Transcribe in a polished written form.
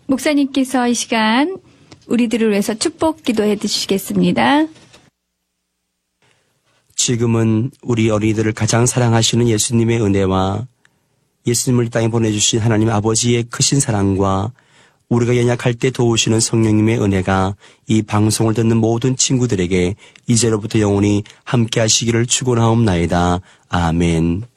목사님께서 이 시간 우리들을 위해서 축복 기도해 주시겠습니다. 지금은 우리 어린이들을 가장 사랑하시는 예수님의 은혜와 예수님을 이 땅에 보내주신 하나님 아버지의 크신 사랑과 우리가 연약할 때 도우시는 성령님의 은혜가 이 방송을 듣는 모든 친구들에게 이제로부터 영원히 함께 하시기를 축원하옵나이다. 아멘.